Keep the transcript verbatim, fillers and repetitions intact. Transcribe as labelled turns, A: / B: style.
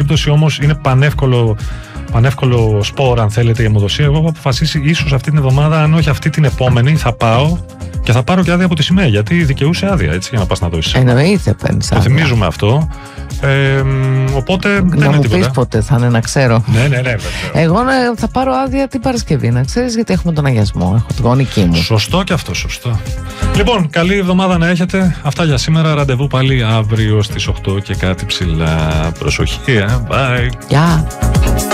A: περίπτωση όμως είναι πανεύκολο, πανεύκολο σπορ, αν θέλετε, η αιμοδοσία. Εγώ έχω αποφασίσει ίσως αυτή την εβδομάδα, αν όχι αυτή την επόμενη, θα πάω και θα πάρω και άδεια από τη σημαία. Γιατί δικαιούσε άδεια, έτσι, για να πας να δώσεις.
B: Εννοείται, παίρνεις άδεια.
A: Το θυμίζουμε αυτό. Ε, οπότε
B: να
A: δεν
B: μου
A: είναι
B: πεις
A: τίποτα.
B: πότε θα είναι, να ξέρω.
A: Ναι, ναι, ναι, βέβαια.
B: Εγώ ναι, θα πάρω άδεια την Παρασκευή, να ξέρεις, γιατί έχουμε τον αγιασμό. Έχω τη γονική μου.
A: Σωστό και αυτό, σωστό. Λοιπόν, καλή εβδομάδα να έχετε. Αυτά για σήμερα. Ραντεβού πάλι αύριο στις οκτώ και κάτι ψηλά. Προσοχή, ε. Bye.
B: Γεια.